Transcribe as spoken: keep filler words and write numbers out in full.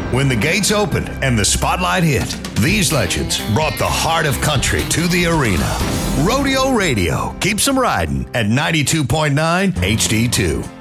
When the gates opened and the spotlight hit, these legends brought the heart of country to the arena. Rodeo Radio keeps them riding at ninety-two point nine H D two.